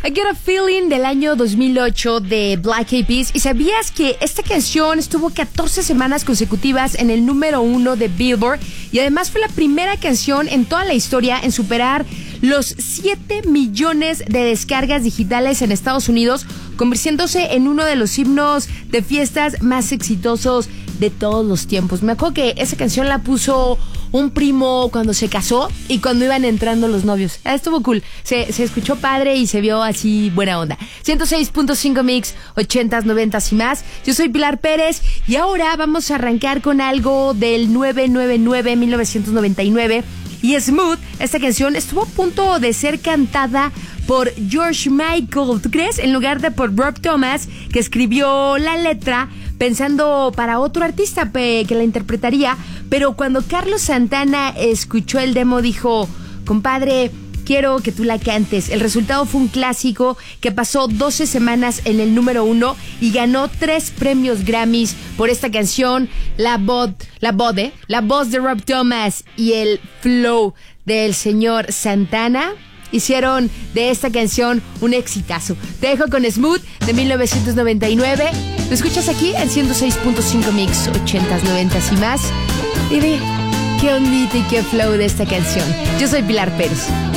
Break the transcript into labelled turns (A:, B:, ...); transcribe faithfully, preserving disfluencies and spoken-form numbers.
A: I Get a Feeling del año dos mil ocho de Black Eyed Peas. ¿Y sabías que esta canción estuvo catorce semanas consecutivas en el número uno de Billboard? Y además fue la primera canción en toda la historia en superar los siete millones de descargas digitales en Estados Unidos, convirtiéndose en uno de los himnos de fiestas más exitosos de todos los tiempos. Me acuerdo que esa canción la puso un primo cuando se casó y cuando iban entrando los novios. Ah, estuvo cool. Se, se escuchó padre y se vio así buena onda. ciento seis punto cinco Mix, ochentas, noventas y más. Yo soy Pilar Pérez y ahora vamos a arrancar con algo del nueve nueve nueve, mil novecientos noventa y nueve. Y Smooth, esta canción estuvo a punto de ser cantada por George Michael, ¿tú crees? En lugar de por Rob Thomas, que escribió la letra pensando para otro artista pe- que la interpretaría. Pero cuando Carlos Santana escuchó el demo dijo: compadre, quiero que tú la cantes. El resultado fue un clásico que pasó doce semanas en el número uno y ganó tres premios Grammys por esta canción. La voz, la voz, ¿eh? la voz de Rob Thomas y el flow del señor Santana hicieron de esta canción un exitazo. Te dejo con Smooth de mil novecientos noventa y nueve. Lo escuchas aquí en ciento seis punto cinco Mix, ochentas, noventas y más. Y ve qué ondita y qué flow de esta canción. Yo soy Pilar Pérez.